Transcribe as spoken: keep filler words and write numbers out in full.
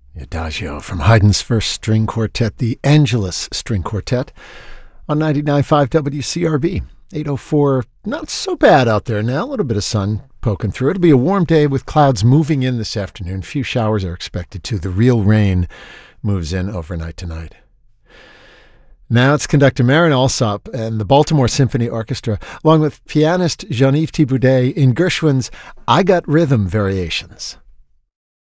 Adagio from Haydn's first string quartet, the Angelus String Quartet, on ninety-nine point five W C R B. eight oh four, not so bad out there now. A little bit of sun poking through. It'll be a warm day with clouds moving in this afternoon. Few showers are expected too. The real rain moves in overnight tonight. Now it's conductor Marin Alsop and the Baltimore Symphony Orchestra, along with pianist Jean-Yves Thibaudet in Gershwin's I Got Rhythm Variations.